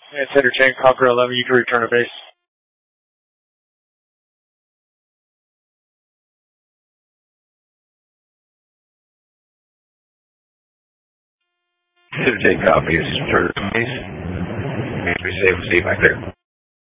It's Entertain Conquer 11. You can return to base. Entertain copies. Return to base. Be safe and see you back there.